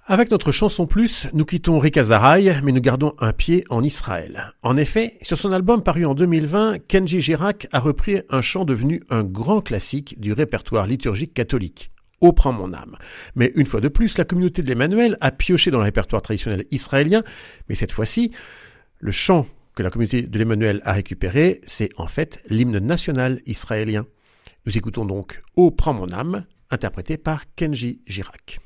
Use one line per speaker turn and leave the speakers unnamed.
Avec notre chanson plus, nous quittons Rick Azaray, mais nous gardons un pied en Israël. En effet, sur son album paru en 2020, Kenji Girac a repris un chant devenu un grand classique du répertoire liturgique catholique. Ô prends mon âme. Mais une fois de plus, la communauté de l'Emmanuel a pioché dans le répertoire traditionnel israélien, mais cette fois-ci, le chant que la communauté de l'Emmanuel a récupéré, c'est en fait l'hymne national israélien. Nous écoutons donc Ô prends mon âme, interprété par Kenji Girac.